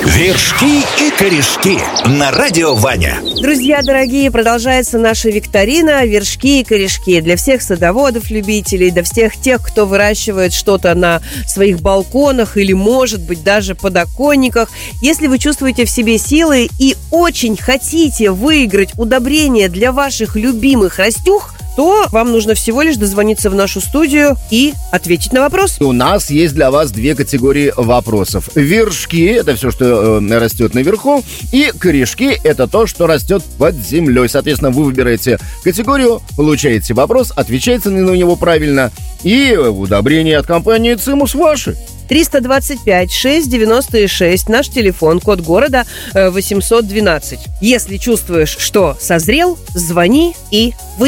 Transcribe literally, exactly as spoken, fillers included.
Вершки и корешки на радио Ваня. Друзья дорогие, продолжается наша викторина «Вершки и корешки» для всех садоводов, любителей, для всех тех, кто выращивает что-то на своих балконах или, может быть, даже подоконниках. Если вы чувствуете в себе силы и очень хотите выиграть удобрения для ваших любимых растюх, то вам нужно всего лишь дозвониться в нашу студию и ответить на вопрос. У нас есть для вас две категории вопросов. Вершки – это все, что э, растет наверху, и корешки – это то, что растет под землей. Соответственно, вы выбираете категорию, получаете вопрос, отвечаете на него правильно, и удобрения от компании «Цимус» ваши. триста двадцать пять шестьсот девяносто шесть, наш телефон, код города восемьсот двенадцать. Если чувствуешь, что созрел, звони и вы.